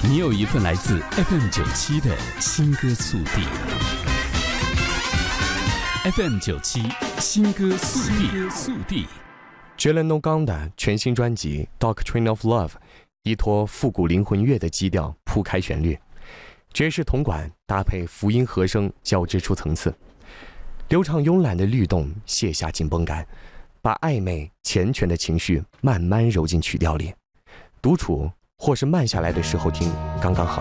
你有一份来自 FM97 的新歌速递。FM97 新歌速递。 Jalen Nogan 的全新专辑《Doctrine of Love》依托复古灵魂乐的基调铺开旋律，爵士铜管搭配福音和声交织出层次，流畅慵懒的律动卸下紧绷感，把暧昧缱绻的情绪慢慢揉进曲调里。独处或是慢下来的时候听刚刚好。